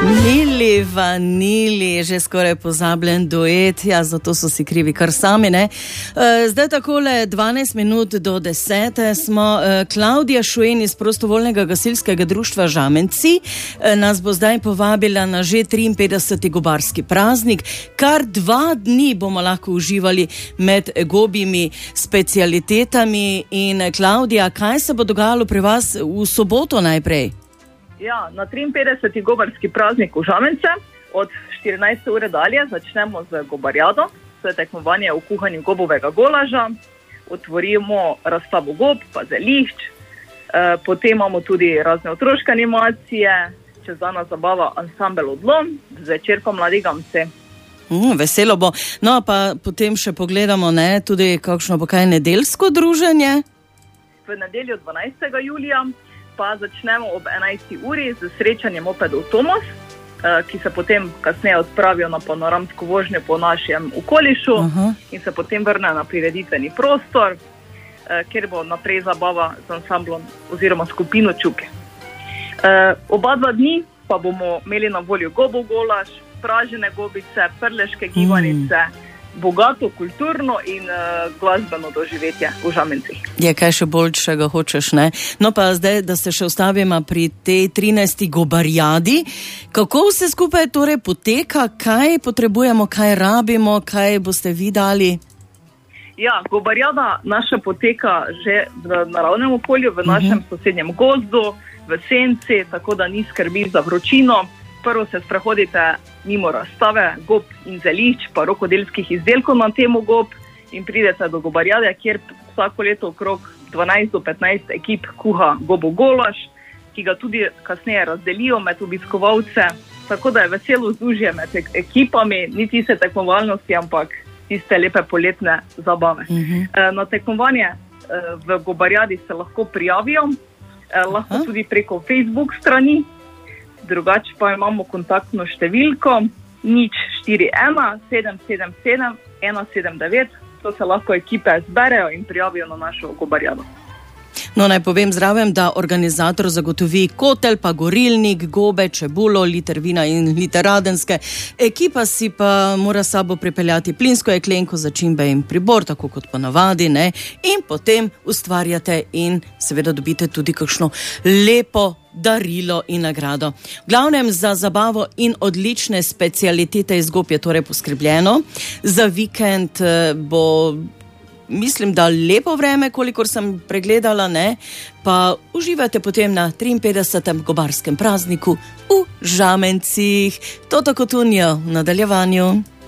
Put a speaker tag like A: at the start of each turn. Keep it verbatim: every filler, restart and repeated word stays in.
A: Mili Vanili, že skoraj pozabljen duet, ja, zato so si krivi kar sami, ne. Zdaj takole dvanajst minut do desete smo. Klaudija Šujen iz prostovoljnega gasilskega društva Žamenci nas bo zdaj povabila na že triinpetdeseti gobarski praznik. Kar dva dni bomo lahko uživali med gobjimi specialitetami. In Klaudija, kaj se bo dogajalo pri vas v soboto najprej?
B: Ja, na triinpetdeseti gobarski praznik v Žamence od štirinajste ure dalje začnemo z gobarjado. To je tekmovanje v kuhanju gobovega golaža. Otvorimo razstavo gob, pa zelišč. E, potem imamo tudi razne otroške animacije, čez dana zabava ansambel Odlom, zvečer pa Mladi gamsi.
A: Mm, veselo bo. No, pa potem še pogledamo, ne, tudi kakšno bo kaj nedeljsko druženje.
B: V nedeljo dvanajstega julija pa začnemo ob enajsti uri z srečanjem mopedov Tomos, ki se potem kasneje odpravijo na panoramsko vožnjo po našem okolišu. Aha. In se potem vrne na prireditveni prostor, kjer bo naprej zabava z ansamblom oziroma skupino Čuke. Oba dva dni pa bomo imeli na voljo gobov golaž, pražene gobice, prleške gibanice, mm. bogato kulturno in uh, glasbeno doživetje v Žamencih. Je
A: kaj še boljšega hočeš, ne? No pa zdaj, da se še ostavimo pri tej trinajsti gobarjadi. Kako vse skupaj torej poteka? Kaj potrebujemo, kaj rabimo, kaj boste vi dali?
B: Ja, gobarjada naša poteka že v naravnem okolju, v našem uh-huh. sosednjem gozdu, v senci, tako da ni skrbi za vročino. Prvo se sprehodite mimo razstave gob in zelišč, pa rokodelskih izdelkov na temo gob in pridete do gobarjade, kjer vsako leto okrog dvanajst do petnajst ekip kuha gobo golaž, ki ga tudi kasneje razdelijo med obiskovalce, tako da je veselo vzdušje med ekipami, ni tiste tekmovalnosti, ampak tiste lepe poletne zabave. Uh-huh. Na tekmovanje v gobarjadi se lahko prijavijo, lahko uh-huh. tudi preko Facebook strani. Drugače pa imamo kontaktno številko nič štiri ena sedem sedem sedem ena sedem devet. To se lahko ekipe zberejo in prijavijo na našo gobarjado.
A: No, naj povem zraven, da organizator zagotovi kotel, pa gorilnik, gobe, čebulo, liter vina in liter radenske. Ekipa si pa mora sabo pripeljati plinsko jeklenko, začimbe in pribor, tako kot ponavadi, ne? In potem ustvarjate in seveda dobite tudi kakšno lepo darilo in nagrado. V glavnem za zabavo in odlične specialitete iz gob je torej poskrbljeno. Za vikend bo, mislim, da lepo vreme, kolikor sem pregledala, ne? Pa uživajte potem na triinpetdesetem gobarskem prazniku v Žamencih. To tako tunjo v nadaljevanju.